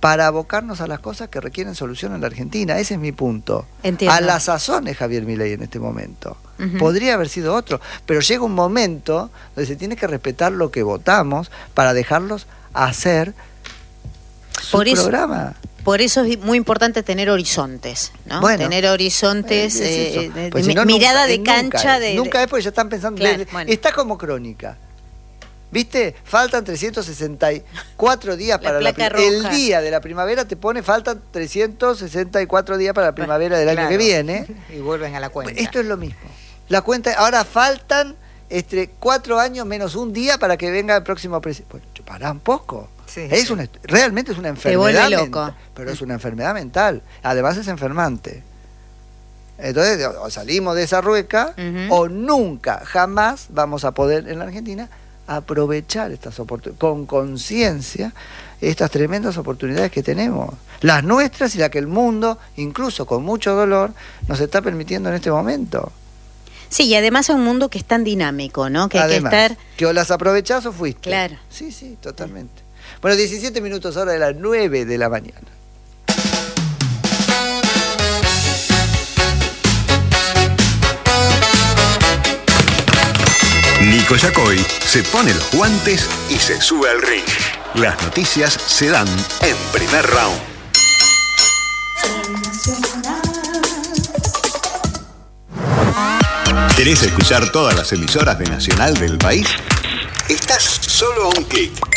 para abocarnos a las cosas que requieren solución en la Argentina. Ese es mi punto. Entiendo. A la sazón es Javier Milei en este momento. Podría haber sido otro, pero llega un momento donde se tiene que respetar lo que votamos para dejarlos hacer su programa. Por eso es muy importante tener horizontes, ¿no? Bueno, tener horizontes, pues si no, mirada nunca, de cancha. Nunca es porque ya están pensando. Claro, bueno. Está como Crónica. ¿Viste? Faltan 364 días para la primavera. El día de la primavera te pone, faltan 364 días para la primavera del año que viene. Y vuelven a la cuenta. Esto es lo mismo. La cuenta, ahora faltan 4 años menos un día para que venga el próximo presidente. Bueno, pará un poco. Sí, realmente es una enfermedad. Te vuelve loco. Pero es una enfermedad mental. Además es enfermante. Entonces, o salimos de esa rueca, o nunca, jamás vamos a poder en la Argentina aprovechar estas oportunidades, con conciencia, estas tremendas oportunidades que tenemos. Las nuestras y las que el mundo, incluso con mucho dolor, nos está permitiendo en este momento. Sí, y además es un mundo que es tan dinámico, ¿no? Que además, hay que estar... que o las aprovechás o fuiste. Claro. Sí, totalmente. Bueno, 17 minutos ahora de las 9 de la mañana. Nico Yacoy se pone los guantes y se sube al ring. Las noticias se dan en Primer Round. ¿Querés escuchar todas las emisoras de Nacional del país? Estás solo a un clic.